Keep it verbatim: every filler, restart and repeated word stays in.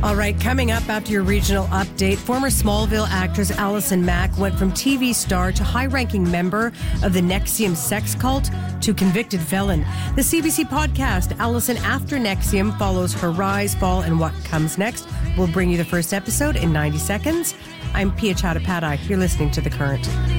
All right, coming up after your regional update, former Smallville actress Allison Mack went from T V star to high-ranking member of the N X I V M sex cult to convicted felon. The C B C podcast, Allison After N X I V M, follows her rise, fall, and what comes next. We'll bring you the first episode in ninety seconds. I'm Pia Chattopadhyay. You're listening to The Current.